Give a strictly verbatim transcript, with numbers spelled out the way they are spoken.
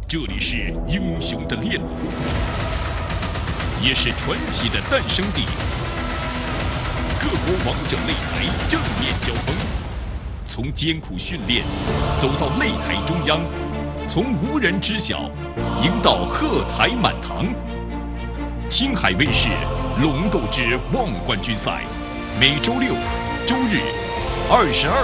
这里是英雄的练路，也是传奇的诞生地。各国王者擂台正面交锋，从艰苦训练走到擂台中央，从无人知晓赢到喝彩满堂。青海卫视《龙斗之望冠军赛》，每周六、周日二十二